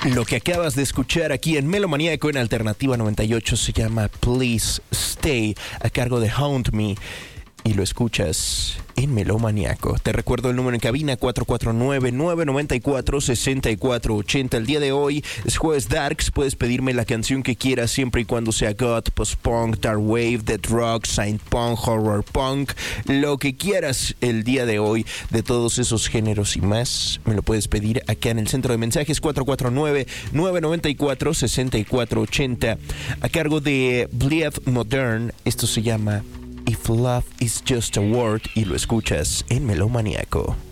Lo que acabas de escuchar aquí en Melomaníaco en Alternativa 98 se llama Please Stay, a cargo de Haunt Me. Y lo escuchas en Melomaníaco. Te recuerdo el número en cabina, 449-994-6480. El día de hoy es jueves Darks. Puedes pedirme la canción que quieras siempre y cuando sea goth, post-punk, dark wave, death rock, saint punk, horror punk, lo que quieras el día de hoy de todos esos géneros y más. Me lo puedes pedir acá en el centro de mensajes, 449-994-6480, a cargo de Bleed Modern. Esto se llama If Love Is Just a Word y lo escuchas en Melomaníaco.